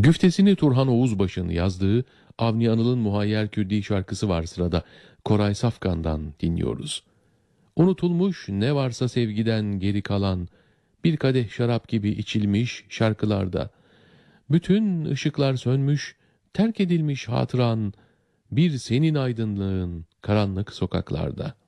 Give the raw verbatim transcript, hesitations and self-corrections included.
Güftesini Turhan Oğuzbaş'ın yazdığı Avni Anıl'ın Muhayyer Kürdi şarkısı var sırada. Koray Safkan'dan dinliyoruz. Unutulmuş ne varsa sevgiden geri kalan, bir kadeh şarap gibi içilmiş şarkılarda. Bütün ışıklar sönmüş, terk edilmiş hatıran, bir senin aydınlığın karanlık sokaklarda.